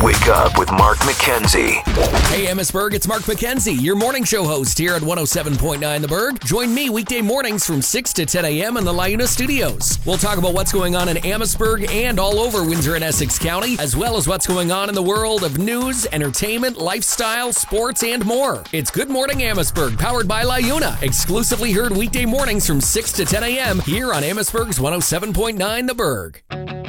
Wake up with Mark McKenzie. Hey, Amherstburg, it's Mark McKenzie, your morning show host here at 107.9 The Berg. Join me weekday mornings from 6 to 10 a.m. in the LiUNA studios. We'll talk about what's going on in Amherstburg and all over Windsor and Essex County, as well as what's going on in the world of news, entertainment, lifestyle, sports, and more. It's Good Morning Amherstburg, powered by LiUNA. Exclusively heard weekday mornings from 6 to 10 a.m. here on Amherstburg's 107.9 The Berg.